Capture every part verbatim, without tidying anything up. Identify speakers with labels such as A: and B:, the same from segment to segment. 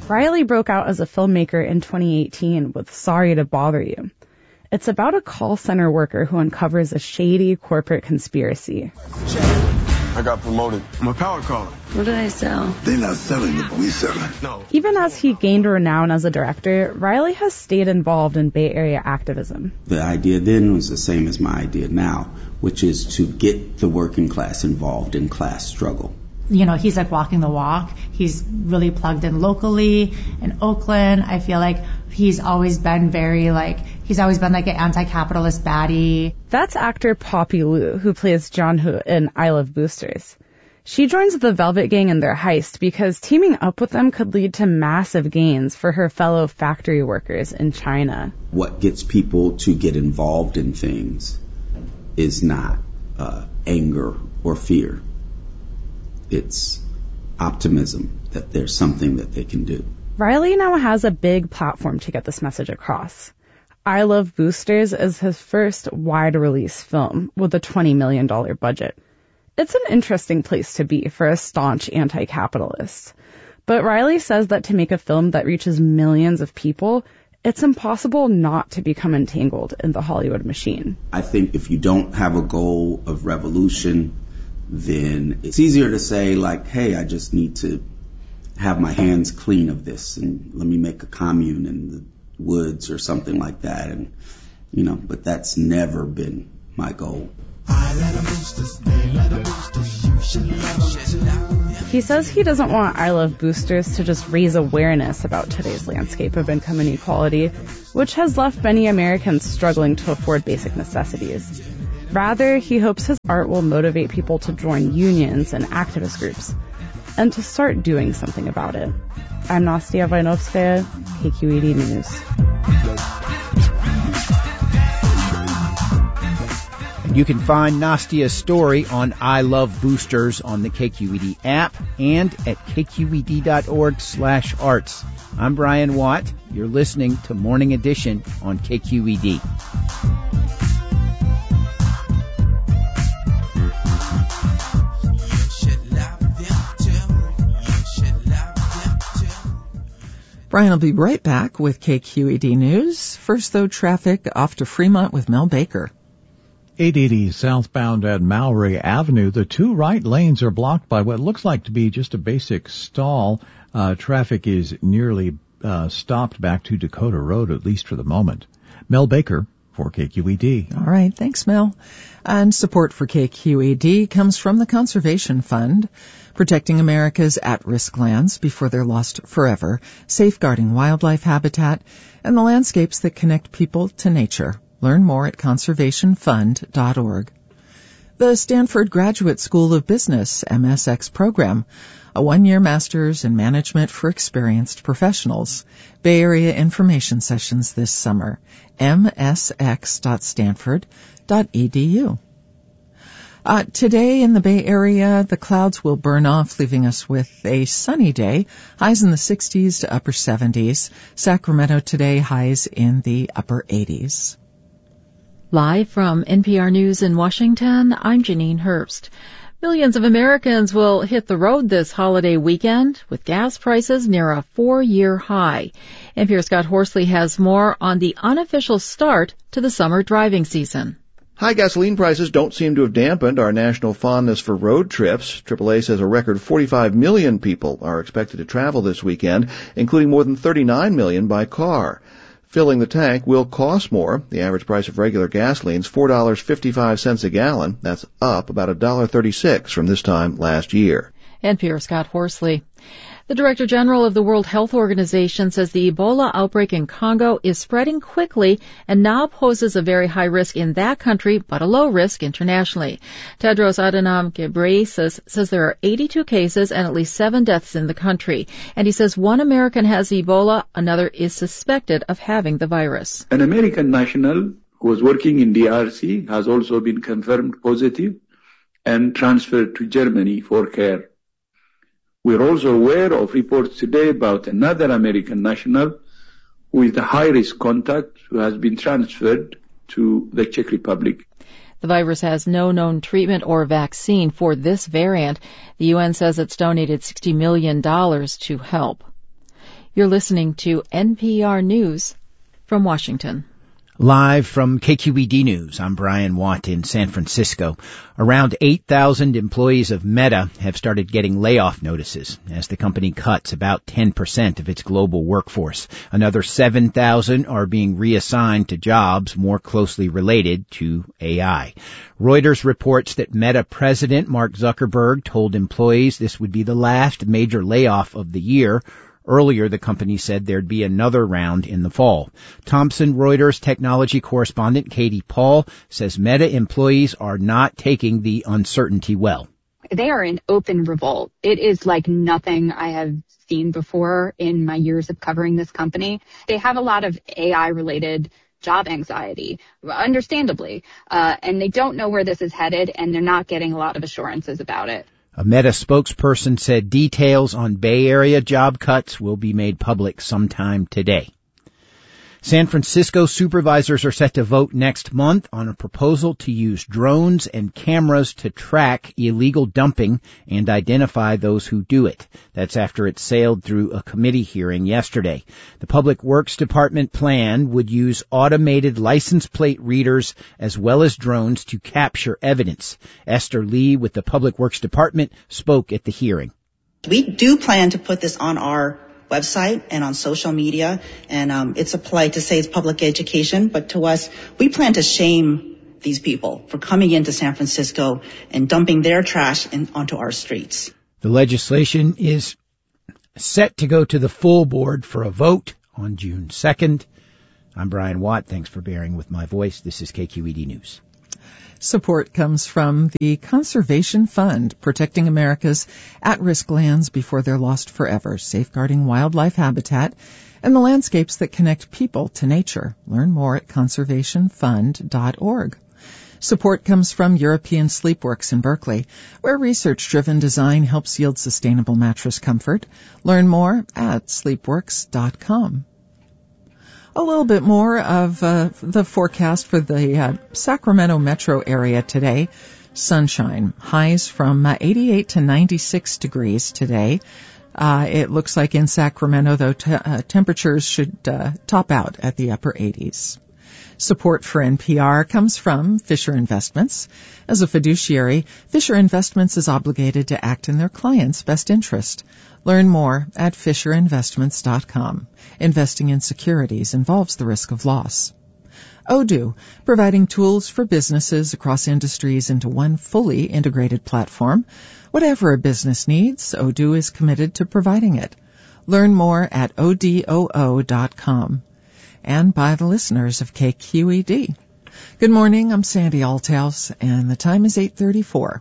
A: Riley broke out as a filmmaker in twenty eighteen with Sorry to Bother You. It's about a call center worker who uncovers a shady corporate conspiracy.
B: I got promoted. I'm a power caller.
C: What did I sell?
B: They're not selling it, but we selling. No.
A: Even as he gained renown as a director, Riley has stayed involved in Bay Area activism.
D: The idea then was the same as my idea now, which is to get the working class involved in class struggle.
E: You know, he's like walking the walk. He's really plugged in locally in Oakland. I feel like he's always been very like, he's always been like an anti-capitalist baddie.
A: That's actor Poppy Liu, who plays John Hu in I Love Boosters. She joins the Velvet Gang in their heist because teaming up with them could lead to massive gains for her fellow factory workers in China.
D: What gets people to get involved in things is not uh, anger or fear. It's optimism that there's something that they can do.
A: Riley now has a big platform to get this message across. I Love Boosters is his first wide-release film with a twenty million dollars budget. It's an interesting place to be for a staunch anti-capitalist. But Riley says that to make a film that reaches millions of people, it's impossible not to become entangled in the Hollywood machine.
D: I think if you don't have a goal of revolution, then it's easier to say, like, hey, I just need to have my hands clean of this and let me make a commune in the woods or something like that. And, you know, but that's never been my goal.
A: He says he doesn't want I Love Boosters to just raise awareness about today's landscape of income inequality, which has left many Americans struggling to afford basic necessities. Rather, he hopes his art will motivate people to join unions and activist groups and to start doing something about it. I'm Nastia Vainovskaya, K Q E D News.
F: You can find Nastia's story on I Love Boosters on the K Q E D app and at k q e d dot org slash arts. I'm Brian Watt. You're listening to Morning Edition on K Q E D.
G: Brian will be right back with K Q E D News. First, though, traffic off to Fremont with Mel Baker.
H: eight eighty southbound at Mallory Avenue. The two right lanes are blocked by what looks like to be just a basic stall. Uh, traffic is nearly uh, stopped back to Dakota Road, at least for the moment. Mel Baker for K Q E D.
G: All right. Thanks, Mel. And support for K Q E D comes from the Conservation Fund, protecting America's at-risk lands before they're lost forever, safeguarding wildlife habitat, and the landscapes that connect people to nature. Learn more at conservation fund dot org. The Stanford Graduate School of Business M S X program, a one-year master's in management for experienced professionals. Bay Area information sessions this summer. m s x dot stanford dot e d u. Uh, today in the Bay Area, the clouds will burn off, leaving us with a sunny day. Highs in the sixties to upper seventies. Sacramento today, highs in the upper eighties.
I: Live from N P R News in Washington, I'm Janine Herbst. Millions of Americans will hit the road this holiday weekend with gas prices near a four-year high. N P R's Scott Horsley has more on the unofficial start to the summer driving season.
J: High gasoline prices don't seem to have dampened our national fondness for road trips. triple A says a record forty-five million people are expected to travel this weekend, including more than thirty-nine million by car. Filling the tank will cost more. The average price of regular gasoline is four dollars and fifty-five cents a gallon. That's up about one dollar and thirty-six cents from this time last year.
I: N P R's Scott Horsley. The Director General of the World Health Organization says the Ebola outbreak in Congo is spreading quickly and now poses a very high risk in that country, but a low risk internationally. Tedros Adhanom Ghebreyesus says there are eighty-two cases and at least seven deaths in the country. And he says one American has Ebola, another is suspected of having the virus.
K: An American national who was working in D R C has also been confirmed positive and transferred to Germany for care. We're also aware of reports today about another American national who is the high-risk contact who has been transferred to the Czech Republic.
I: The virus has no known treatment or vaccine for this variant. The U N says it's donated sixty million dollars to help. You're listening to N P R News from Washington.
F: Live from K Q E D News, I'm Brian Watt in San Francisco. Around eight thousand employees of Meta have started getting layoff notices as the company cuts about ten percent of its global workforce. Another seven thousand are being reassigned to jobs more closely related to A I. Reuters reports that Meta president Mark Zuckerberg told employees this would be the last major layoff of the year. Earlier, the company said there'd be another round in the fall. Thomson Reuters technology correspondent Katie Paul says Meta employees are not taking the uncertainty well.
C: They are in open revolt. It is like nothing I have seen before in my years of covering this company. They have a lot of A I-related job anxiety, understandably, uh, and they don't know where this is headed, and they're not getting a lot of assurances about it.
F: A Meta spokesperson said details on Bay Area job cuts will be made public sometime today. San Francisco supervisors are set to vote next month on a proposal to use drones and cameras to track illegal dumping and identify those who do it. That's after it sailed through a committee hearing yesterday. The Public Works Department plan would use automated license plate readers as well as drones to capture evidence. Esther Lee with the Public Works Department spoke at the hearing.
L: We do plan to put this on our website and on social media, and um, it's a polite to say it's public education, but to us, we plan to shame these people for coming into San Francisco and dumping their trash in, onto our streets.
F: The legislation is set to go to the full board for a vote on June second. I'm Brian Watt. Thanks for bearing with my voice. This is K Q E D News.
G: Support comes from the Conservation Fund, protecting America's at-risk lands before they're lost forever, safeguarding wildlife habitat, and the landscapes that connect people to nature. Learn more at conservation fund dot org. Support comes from European Sleepworks in Berkeley, where research-driven design helps yield sustainable mattress comfort. Learn more at sleepworks dot com. A little bit more of uh, the forecast for the uh, Sacramento metro area today. Sunshine. Highs from uh, eighty-eight to ninety-six degrees today. Uh, it looks like in Sacramento, though, te- uh, temperatures should uh, top out at the upper eighties. Support for N P R comes from Fisher Investments. As a fiduciary, Fisher Investments is obligated to act in their clients' best interest. Learn more at fisher investments dot com. Investing in securities involves the risk of loss. Odoo, providing tools for businesses across industries into one fully integrated platform. Whatever a business needs, Odoo is committed to providing it. Learn more at O D O O dot com. And by the listeners of K Q E D. Good morning, I'm Sandy Althouse, and the time is eight thirty-four.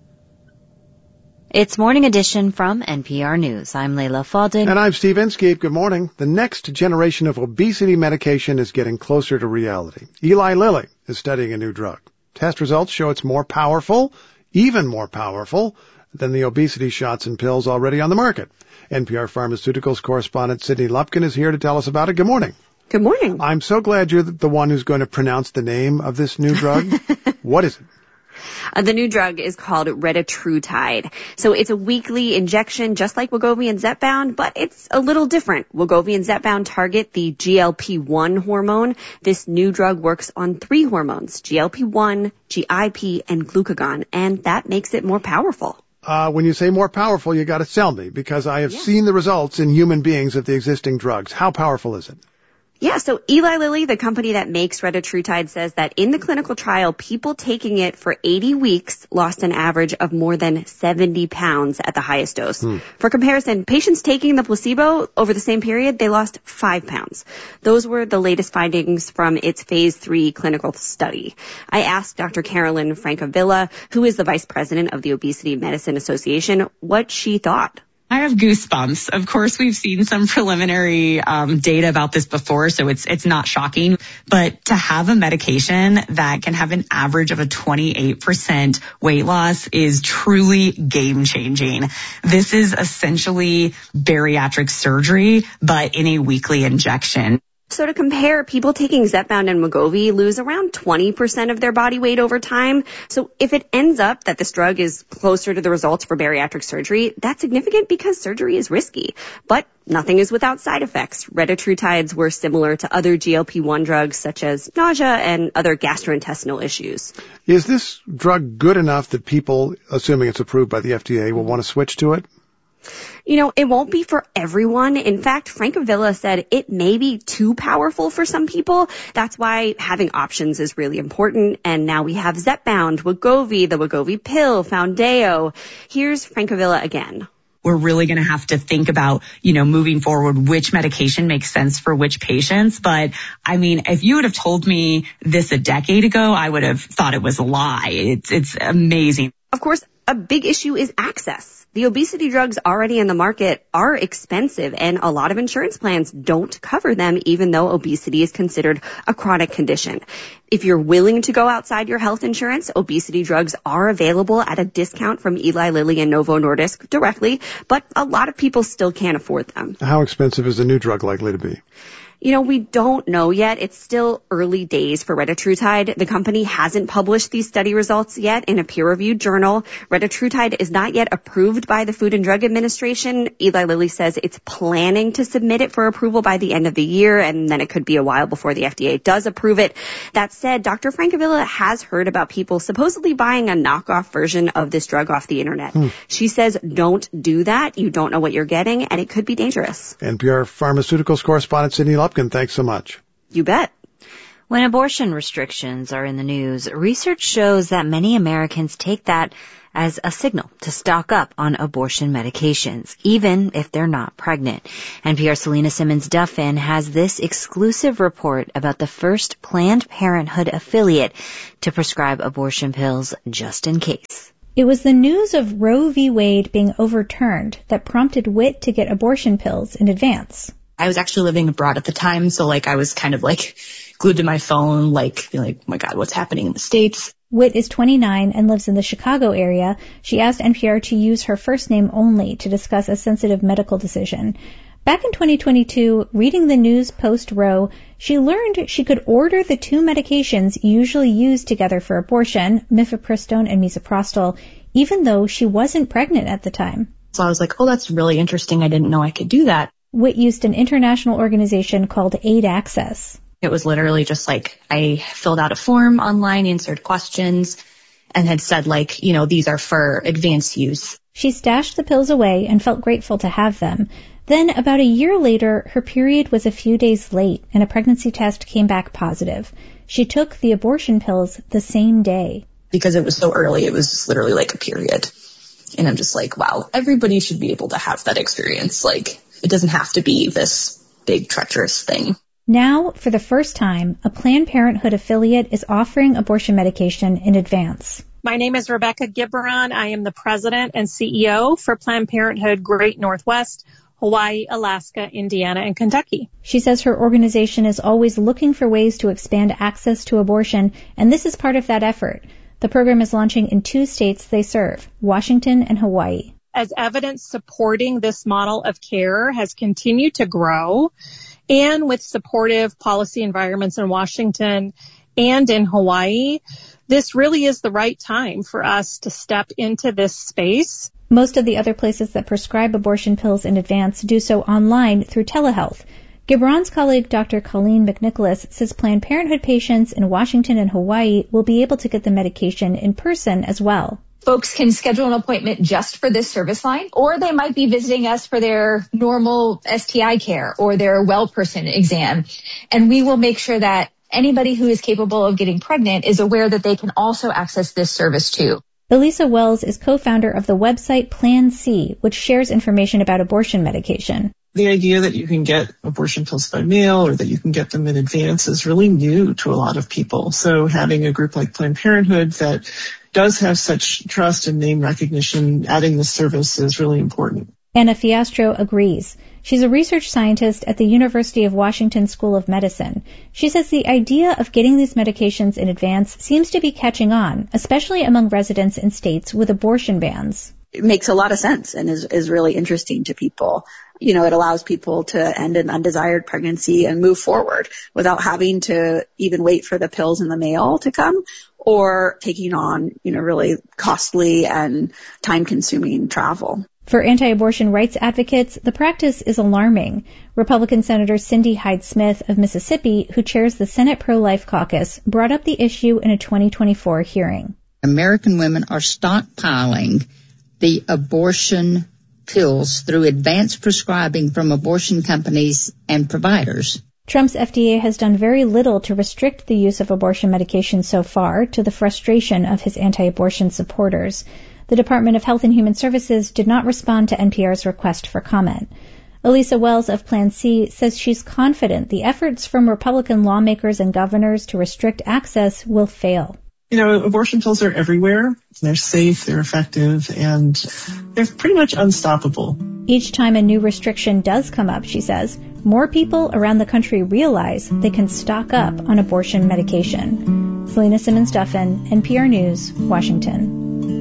M: It's Morning Edition from N P R News. I'm Layla Faldin.
N: And I'm Steve Inskeep. Good morning. The next generation of obesity medication is getting closer to reality. Eli Lilly is studying a new drug. Test results show it's more powerful, even more powerful, than the obesity shots and pills already on the market. N P R Pharmaceuticals correspondent Sydney Lupkin is here to tell us about it. Good morning.
O: Good morning.
N: I'm so glad you're the one who's going to pronounce the name of this new drug. What is it?
O: Uh, the new drug is called retatrutide. So it's a weekly injection, just like Wegovy and Zepbound, but it's a little different. Wegovy and Zepbound target the G L P one hormone. This new drug works on three hormones, G L P one, G I P, and glucagon, and that makes it more powerful.
N: Uh, when you say more powerful, you got to sell me, because I have yeah. seen the results in human beings of the existing drugs. How powerful is it?
O: Yeah, so Eli Lilly, the company that makes retatrutide, says that in the clinical trial, people taking it for eighty weeks lost an average of more than seventy pounds at the highest dose. Hmm. For comparison, patients taking the placebo over the same period, they lost five pounds. Those were the latest findings from its phase three clinical study. I asked Doctor Carolyn Francavilla, who is the vice president of the Obesity Medicine Association, what she thought.
P: I have goosebumps. Of course, we've seen some preliminary um, data about this before, so it's it's not shocking. But to have a medication that can have an average of a twenty-eight percent weight loss is truly game-changing. This is essentially bariatric surgery, but in a weekly injection.
O: So to compare, people taking Zepbound and Wegovy lose around twenty percent of their body weight over time. So if it ends up that this drug is closer to the results for bariatric surgery, that's significant because surgery is risky. But nothing is without side effects. Retatrutides were similar to other G L P one drugs such as nausea and other gastrointestinal issues.
N: Is this drug good enough that people, assuming it's approved by the F D A, will want to switch to it?
O: You know, it won't be for everyone. In fact, Francavilla said it may be too powerful for some people. That's why having options is really important. And now we have Zepbound, Wegovy, the Wegovy pill, Foundayo. Here's Francavilla again.
P: We're really going to have to think about, you know, moving forward, which medication makes sense for which patients. But I mean, if you would have told me this a decade ago, I would have thought it was a lie. It's, it's amazing.
O: Of course, a big issue is access. The obesity drugs already in the market are expensive, and a lot of insurance plans don't cover them, even though obesity is considered a chronic condition. If you're willing to go outside your health insurance, obesity drugs are available at a discount from Eli Lilly and Novo Nordisk directly, but a lot of people still can't afford them.
N: How expensive is the new drug likely to be?
O: You know, we don't know yet. It's still early days for retatrutide. The company hasn't published these study results yet in a peer-reviewed journal. Retatrutide is not yet approved by the Food and Drug Administration. Eli Lilly says it's planning to submit it for approval by the end of the year, and then it could be a while before the F D A does approve it. That said, Doctor Francavilla has heard about people supposedly buying a knockoff version of this drug off the internet. Hmm. She says, don't do that. You don't know what you're getting, and it could be dangerous.
N: N P R Pharmaceuticals correspondent Sydney Lupkin, thanks so much.
O: You bet.
M: When abortion restrictions are in the news, research shows that many Americans take that as a signal to stock up on abortion medications, even if they're not pregnant. N P R's Selena Simmons-Duffin has this exclusive report about the first Planned Parenthood affiliate to prescribe abortion pills just in case.
Q: It was the news of Roe v. Wade being overturned that prompted Whit to get abortion pills in advance.
R: I was actually living abroad at the time, so like I was kind of like glued to my phone, like feeling like, oh my God, what's happening in the States?
Q: Whit is twenty-nine and lives in the Chicago area. She asked N P R to use her first name only to discuss a sensitive medical decision. Back in twenty twenty-two, reading the news post-Roe, she learned she could order the two medications usually used together for abortion, mifepristone and misoprostol, even though she wasn't pregnant at the time.
R: So I was like, oh, that's really interesting. I didn't know I could do that.
Q: Whit used an international organization called Aid Access.
R: It was literally just like I filled out a form online, answered questions, and had said like, you know, these are for advanced use.
Q: She stashed the pills away and felt grateful to have them. Then about a year later, her period was a few days late and a pregnancy test came back positive. She took the abortion pills the same day.
R: Because it was so early, it was just literally like a period. And I'm just like, wow, everybody should be able to have that experience. Like, it doesn't have to be this big treacherous thing.
Q: Now, for the first time, a Planned Parenthood affiliate is offering abortion medication in advance.
S: My name is Rebecca Gibberon. I am the president and C E O for Planned Parenthood Great Northwest, Hawaii, Alaska, Indiana, and Kentucky.
Q: She says her organization is always looking for ways to expand access to abortion, and this is part of that effort. The program is launching in two states they serve, Washington and Hawaii.
S: As evidence supporting this model of care has continued to grow, and with supportive policy environments in Washington and in Hawaii, this really is the right time for us to step into this space.
Q: Most of the other places that prescribe abortion pills in advance do so online through telehealth. Gibron's colleague, Doctor Colleen McNicholas, says Planned Parenthood patients in Washington and Hawaii will be able to get the medication in person as well.
T: Folks can schedule an appointment just for this service line, or they might be visiting us for their normal S T I care or their well person exam. And we will make sure that anybody who is capable of getting pregnant is aware that they can also access this service too.
Q: Elisa Wells is co-founder of the website Plan C, which shares information about abortion medication.
U: The idea that you can get abortion pills by mail or that you can get them in advance is really new to a lot of people. So having a group like Planned Parenthood that does have such trust and name recognition, adding this service is really important.
Q: Anna Fiastro agrees. She's a research scientist at the University of Washington School of Medicine. She says the idea of getting these medications in advance seems to be catching on, especially among residents in states with abortion bans.
B: it makes a lot of sense and is, is really interesting to people. You know, it allows people to end an undesired pregnancy and move forward without having to even wait for the pills in the mail to come or taking on, you know, really costly and time-consuming travel.
Q: For anti-abortion rights advocates, the practice is alarming. Republican Senator Cindy Hyde-Smith of Mississippi, who chairs the Senate Pro-Life Caucus, brought up the issue in a twenty twenty-four hearing.
V: American women are stockpiling the abortion pills through advanced prescribing from abortion companies and providers.
Q: Trump's F D A has done very little to restrict the use of abortion medication so far, to the frustration of his anti-abortion supporters. The Department of Health and Human Services did not respond to N P R's request for comment. Elisa Wells of Plan C says she's confident the efforts from Republican lawmakers and governors to restrict access will fail.
U: You know, abortion pills are everywhere. They're safe, they're effective, and they're pretty much unstoppable.
Q: Each time a new restriction does come up, she says, more people around the country realize they can stock up on abortion medication. Selena Simmons-Duffin, N P R News, Washington.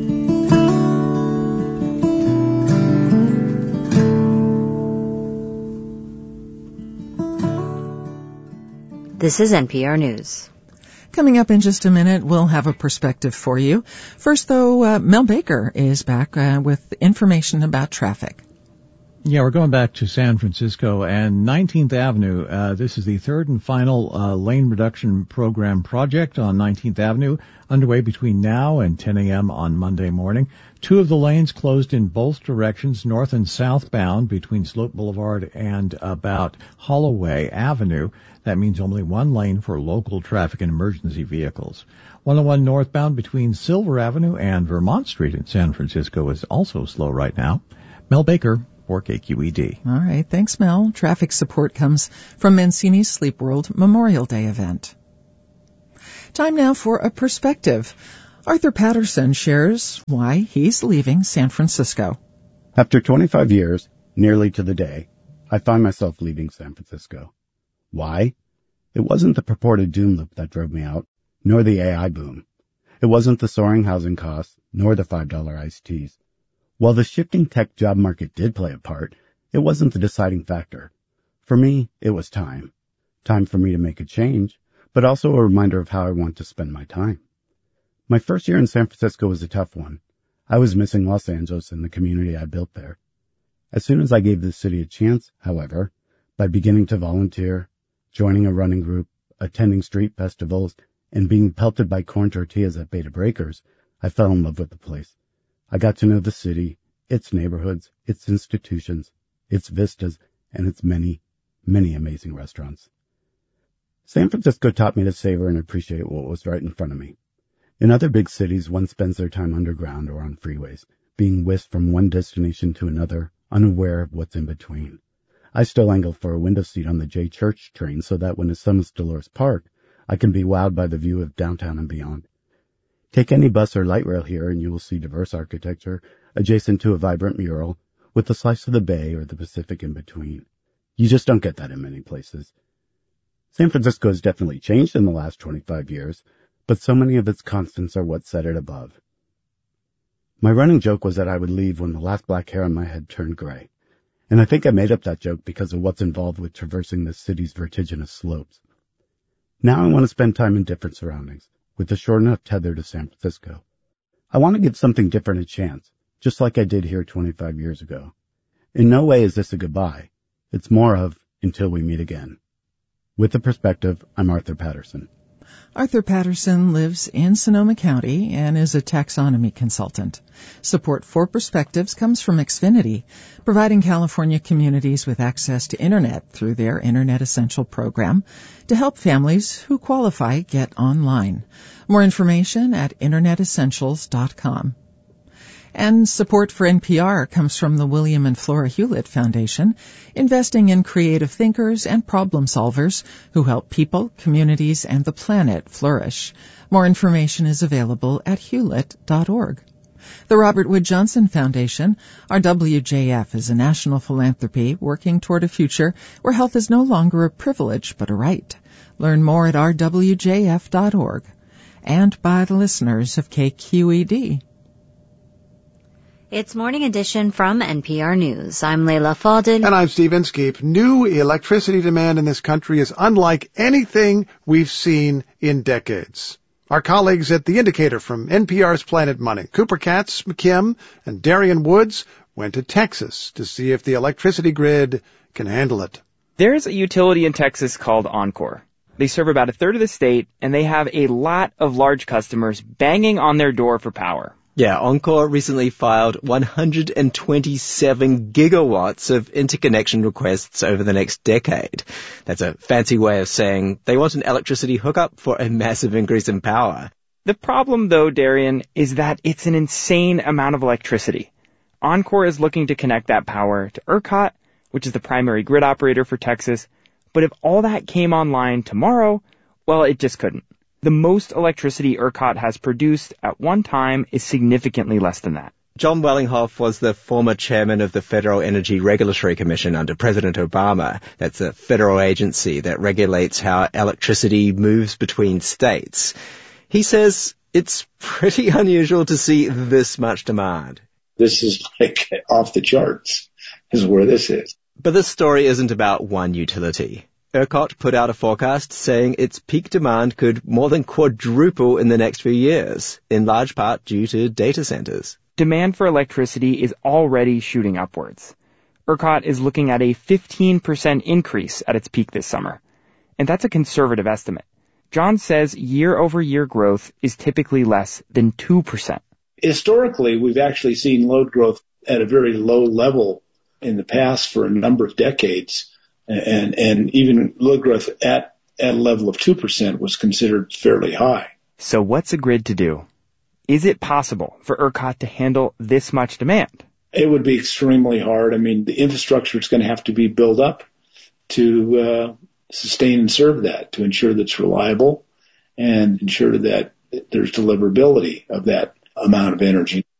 M: This is N P R News.
G: Coming up in just a minute, we'll have a perspective for you. First, though, uh, Mel Baker is back uh, with information about traffic.
H: Yeah, we're going back to San Francisco and nineteenth Avenue. Uh, this is the third and final uh, lane reduction program project on nineteenth Avenue, underway between now and ten a.m. on Monday morning. Two of the lanes closed in both directions, north and southbound, between Sloat Boulevard and about Holloway Avenue. That means only one lane for local traffic and emergency vehicles. one oh one northbound between Silver Avenue and Vermont Street in San Francisco is also slow right now. Mel Baker for K Q E D.
G: All right, thanks, Mel. Traffic support comes from Mancini's Sleep World Memorial Day event. Time now for a perspective. Arthur Patterson shares why he's leaving San Francisco.
W: After twenty-five years, nearly to the day, I find myself leaving San Francisco. Why? It wasn't the purported doom loop that drove me out, nor the A I boom. It wasn't the soaring housing costs, nor the five dollar iced teas. While the shifting tech job market did play a part, it wasn't the deciding factor. For me, it was time. Time for me to make a change, but also a reminder of how I want to spend my time. My first year in San Francisco was a tough one. I was missing Los Angeles and the community I built there. As soon as I gave the city a chance, however, by beginning to volunteer, joining a running group, attending street festivals, and being pelted by corn tortillas at Beta Breakers, I fell in love with the place. I got to know the city, its neighborhoods, its institutions, its vistas, and its many, many amazing restaurants. San Francisco taught me to savor and appreciate what was right in front of me. In other big cities, one spends their time underground or on freeways, being whisked from one destination to another, unaware of what's in between. I still angle for a window seat on the J Church train so that when it summons Dolores Park, I can be wowed by the view of downtown and beyond. Take any bus or light rail here and you will see diverse architecture adjacent to a vibrant mural with a slice of the bay or the Pacific in between. You just don't get that in many places. San Francisco has definitely changed in the last twenty-five years, but so many of its constants are what set it above. My running joke was that I would leave when the last black hair on my head turned gray. And I think I made up that joke because of what's involved with traversing this city's vertiginous slopes. Now I want to spend time in different surroundings, with a short enough tether to San Francisco. I want to give something different a chance, just like I did here twenty-five years ago. In no way is this a goodbye. It's more of until we meet again. With the perspective, I'm Arthur Patterson.
G: Arthur Patterson lives in Sonoma County and is a taxonomy consultant. Support for Perspectives comes from Xfinity, providing California communities with access to Internet through their Internet Essential program to help families who qualify get online. More information at internet essentials dot com. And support for N P R comes from the William and Flora Hewlett Foundation, investing in creative thinkers and problem solvers who help people, communities, and the planet flourish. More information is available at hewlett dot org. The Robert Wood Johnson Foundation, R W J F, is a national philanthropy working toward a future where health is no longer a privilege but a right. Learn more at r w j f dot org. And by the listeners of K Q E D.
M: It's Morning Edition from N P R News. I'm Layla Faldin.
N: And I'm Steve Inskeep. New electricity demand in this country is unlike anything we've seen in decades. Our colleagues at The Indicator from N P R's Planet Money, Cooper Katz, McKim, and Darian Woods, went to Texas to see if the electricity grid can handle it.
A: There's a utility in Texas called Oncor. They serve about a third of the state, and they have a lot of large customers banging on their door for power.
D: Yeah, Oncor recently filed one hundred twenty-seven gigawatts of interconnection requests over the next decade. That's a fancy way of saying they want an electricity hookup for a massive increase in power.
A: The problem, though, Darian, is that it's an insane amount of electricity. Oncor is looking to connect that power to ERCOT, which is the primary grid operator for Texas. But if all that came online tomorrow, well, it just couldn't. The most electricity ERCOT has produced at one time is significantly less than that.
D: John Wellinghoff was the former chairman of the Federal Energy Regulatory Commission under President Obama. That's a federal agency that regulates how electricity moves between states. He says it's pretty unusual to see this much demand.
E: This is like off the charts, is where this is.
D: But this story isn't about one utility. ERCOT put out a forecast saying its peak demand could more than quadruple in the next few years, in large part due to data centers.
A: Demand for electricity is already shooting upwards. ERCOT is looking at a fifteen percent increase at its peak this summer. And that's a conservative estimate. John says year-over-year growth is typically less than two percent.
E: Historically, we've actually seen load growth at a very low level in the past for a number of decades. And, and even load growth at, at a level of two percent was considered fairly high.
A: So what's a grid to do? Is it possible for ERCOT to handle this much demand?
E: It would be extremely hard. I mean, the infrastructure is going to have to be built up to uh, sustain and serve that, to ensure that it's reliable and ensure that there's deliverability of that amount of energy.